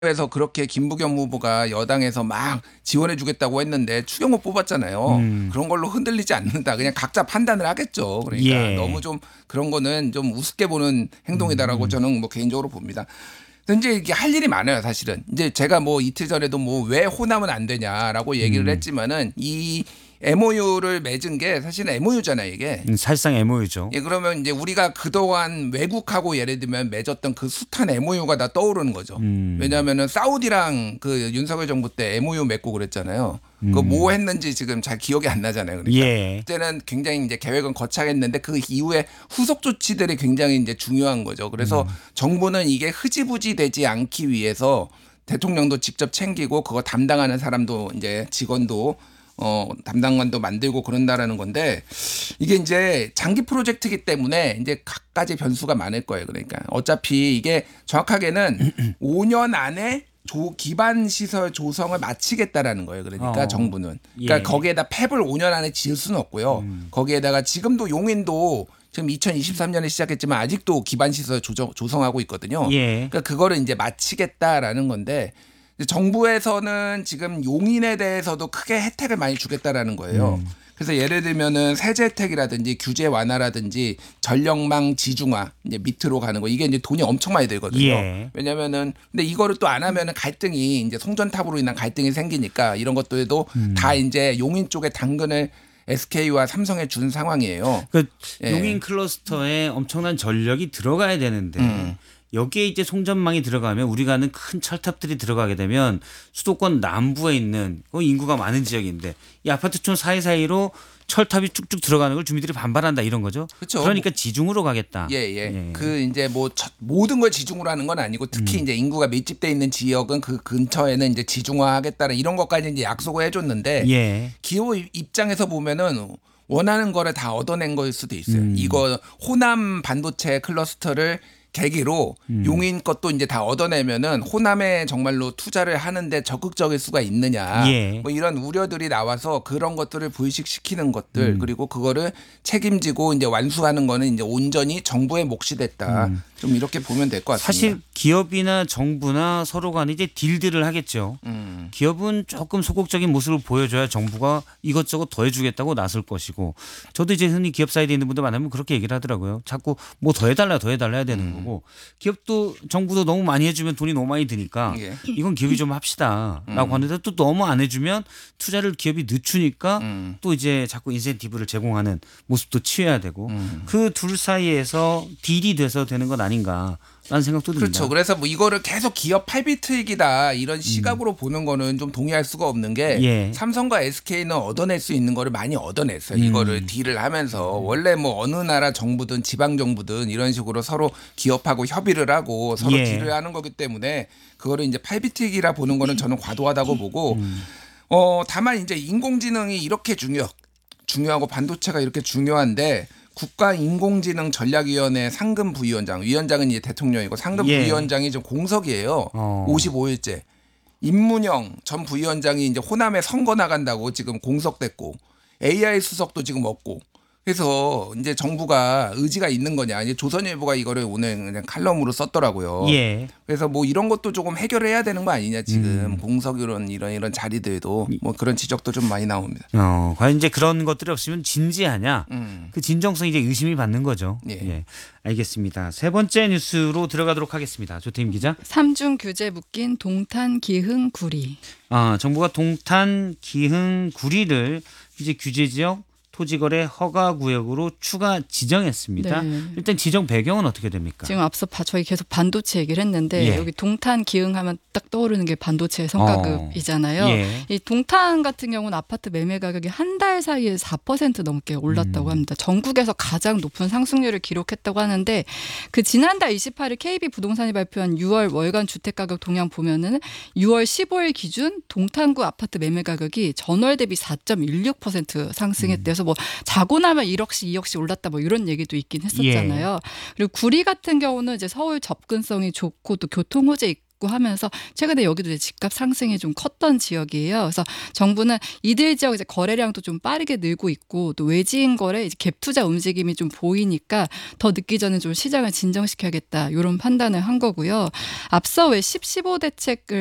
그래서 그렇게 김부겸 후보가 여당에서 막 지원해 주겠다고 했는데 추경호 뽑았잖아요. 그런 걸로 흔들리지 않는다. 그냥 각자 판단을 하겠죠. 그러니까 예. 너무 좀 그런 거는 좀 우습게 보는 행동이다라고 저는 뭐 개인적으로 봅니다. 근데 이제 이게 할 일이 많아요, 사실은. 이제 제가 뭐 이틀 전에도 뭐 왜 호남은 안 되냐라고 얘기를 했지만은 이 MOU를 맺은 게 사실은 MOU잖아요, 이게. 사실상 MOU죠. 예, 그러면 이제 우리가 그동안 외국하고 예를 들면 맺었던 그 숱한 MOU가 다 떠오르는 거죠. 왜냐하면은 사우디랑 그 윤석열 정부 때 MOU 맺고 그랬잖아요. 그 뭐 했는지 지금 잘 기억이 안 나잖아요. 그러니까 예. 그때는 굉장히 이제 계획은 거창했는데 그 이후에 후속 조치들이 굉장히 이제 중요한 거죠. 그래서 정부는 이게 흐지부지 되지 않기 위해서 대통령도 직접 챙기고 그거 담당하는 사람도 이제 직원도 담당관도 만들고 그런다라는 건데 이게 이제 장기 프로젝트이기 때문에 이제 각가지 변수가 많을 거예요. 그러니까 어차피 이게 정확하게는 5년 안에 기반 시설 조성을 마치겠다라는 거예요. 그러니까 정부는. 그러니까 예. 거기에다 팹을 5년 안에 지을 수는 없고요. 거기에다가 지금도 용인도 지금 2023년에 시작했지만 아직도 기반 시설 조성하고 있거든요. 예. 그러니까 그거를 이제 마치겠다라는 건데 정부에서는 지금 용인에 대해서도 크게 혜택을 많이 주겠다라는 거예요. 그래서 예를 들면은 세제 혜택이라든지 규제 완화라든지 전력망 지중화 이제 밑으로 가는 거 이게 이제 돈이 엄청 많이 들거든요. 예. 왜냐면은 근데 이거를 또 안 하면은 갈등이 이제 송전탑으로 인한 갈등이 생기니까 이런 것들도 다 이제 용인 쪽에 당근을 SK와 삼성에 준 상황이에요. 그 예. 용인 클러스터에 엄청난 전력이 들어가야 되는데 여기에 이제 송전망이 들어가면 우리가 아는 큰 철탑들이 들어가게 되면 수도권 남부에 있는 인구가 많은 지역인데 이 아파트촌 사이사이로 철탑이 쭉쭉 들어가는 걸 주민들이 반발한다 이런 거죠. 그렇죠. 그러니까 지중으로 가겠다. 예. 그 이제 뭐 모든 걸 지중으로 하는 건 아니고 특히 이제 인구가 밀집돼 있는 지역은 그 근처에는 이제 지중화하겠다는 이런 것까지 이제 약속을 해줬는데 예. 기업 입장에서 보면은 원하는 거를 다 얻어낸 거일 수도 있어요. 이거 호남 반도체 클러스터를 계기로 용인 것도 이제 다 얻어내면은 호남에 정말로 투자를 하는데 적극적일 수가 있느냐. 예. 뭐 이런 우려들이 나와서 그런 것들을 불식시키는 것들 그리고 그거를 책임지고 이제 완수하는 거는 이제 온전히 정부의 몫이 됐다. 좀 이렇게 보면 될 것 같습니다. 사실 기업이나 정부나 서로 간에 이제 딜들을 하겠죠. 기업은 조금 소극적인 모습을 보여줘야 정부가 이것저것 더해주겠다고 나설 것이고 저도 이제 흔히 기업 사이드에 있는 분들 만나면 그렇게 얘기를 하더라고요. 자꾸 뭐 더해달라 해야 되는 거고 기업도 정부도 너무 많이 해주면 돈이 너무 많이 드니까 예. 이건 기업이 좀 합시다라고 하는데 또 너무 안 해주면 투자를 기업이 늦추니까 또 이제 자꾸 인센티브를 제공하는 모습도 취해야 되고 그 둘 사이에서 딜이 돼서 되는 건 아닌가라는 생각도 듭니다. 그렇죠. 그래서 뭐 이거를 계속 기업 팔비트익이다 이런 시각으로 보는 거는 좀 동의할 수가 없는 게 예. 삼성과 SK는 얻어낼 수 있는 거를 많이 얻어냈어요. 이거를 딜을 하면서 원래 뭐 어느 나라 정부든 지방 정부든 이런 식으로 서로 기업하고 협의를 하고 서로 예. 딜을 하는 거기 때문에 그거를 이제 팔비트익이라 보는 거는 저는 과도하다고 보고 다만 이제 인공지능이 이렇게 중요하고 반도체가 이렇게 중요한데 국가인공지능전략위원회 상금 부위원장, 위원장은 이제 대통령이고 상금 예. 부위원장이 좀 공석이에요. 55일째. 임문영 전 부위원장이 이제 호남에 선거 나간다고 지금 공석됐고 AI 수석도 지금 없고 그래서 이제 정부가 의지가 있는 거냐. 이제 조선일보가 이거를 오늘 그냥 칼럼으로 썼더라고요. 예. 그래서 뭐 이런 것도 조금 해결해야 되는 거 아니냐 지금 공석이론 이런 자리들도 뭐 그런 지적도 좀 많이 나옵니다. 과연 이제 그런 것들이 없으면 진지하냐? 그 진정성이 이제 의심이 받는 거죠. 예. 알겠습니다. 세 번째 뉴스로 들어가도록 하겠습니다. 조태임 기자. 삼중 규제 묶인 동탄, 기흥, 구리. 정부가 동탄, 기흥, 구리를 이제 규제 지역 토지거래 허가 구역으로 추가 지정했습니다. 네. 일단 지정 배경은 어떻게 됩니까? 지금 앞서 저희 계속 반도체 얘기를 했는데 예. 여기 동탄, 기흥 하면 딱 떠오르는 게 반도체 성과급이잖아요. 예. 이 동탄 같은 경우는 아파트 매매 가격이 한 달 사이에 4% 넘게 올랐다고 합니다. 전국에서 가장 높은 상승률을 기록했다고 하는데 그 지난달 28일 KB 부동산이 발표한 6월 월간 주택가격 동향 보면은 6월 15일 기준 동탄구 아파트 매매 가격이 전월 대비 4.16% 상승했대요. 그래서 뭐 자고 나면 1억씩 2억씩 올랐다 뭐 이런 얘기도 있긴 했었잖아요. 그리고 구리 같은 경우는 이제 서울 접근성이 좋고 또 교통 호재 있고 하면서 최근에 여기도 이제 집값 상승이 좀 컸던 지역이에요. 그래서 정부는 이들 지역 이제 거래량도 좀 빠르게 늘고 있고 또 외지인 거래 이제 갭 투자 움직임이 좀 보이니까 더 늦기 전에 좀 시장을 진정시켜야겠다 이런 판단을 한 거고요. 앞서 왜 10, 15 대책을